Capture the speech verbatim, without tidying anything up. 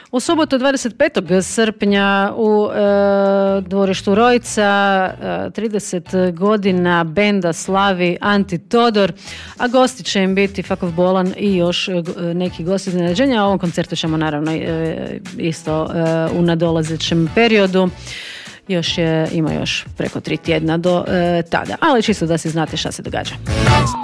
U subotu dvadeset petog srpnja u e, dvorištu Rojca e, trideset godina benda slavi Anti Todor, a gosti će im biti Fakov Bolan i još e, neki gosti iznenađenja. O ovom koncertu ćemo naravno e, isto e, u nadolazećem periodu. Još je, ima još preko tri tjedna do e, tada, ali čisto da si znate šta se događa.